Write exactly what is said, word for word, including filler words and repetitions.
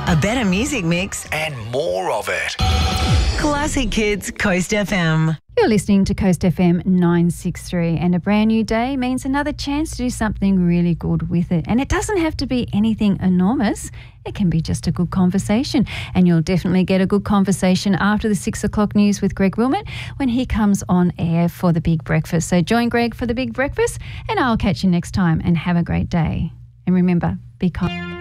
a better music mix, and more of it. Classic Kids Coast F M. You're listening to Coast F M nine sixty-three, and a brand new day means another chance to do something really good with it. And it doesn't have to be anything enormous. It can be just a good conversation. And you'll definitely get a good conversation after the six o'clock news with Greg Wilmot when he comes on air for the Big Breakfast. So join Greg for the Big Breakfast, and I'll catch you next time, and have a great day. And remember, be kind.